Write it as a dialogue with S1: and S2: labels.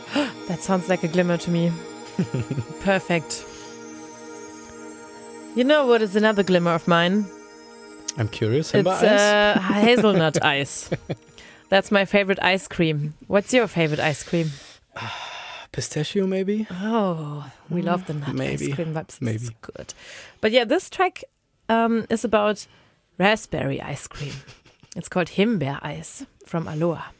S1: That sounds like a glimmer to me. Perfect. You know what is another glimmer of mine?
S2: I'm curious.
S1: It's
S2: Himbeereis?
S1: hazelnut ice. That's my favorite ice cream. What's your favorite ice cream?
S2: Pistachio, maybe?
S1: Oh, we love the nut
S2: maybe.
S1: ice cream vibes.
S2: Maybe.
S1: It's good. But yeah, this track is about raspberry ice cream. It's called Himbeereis from Aloha.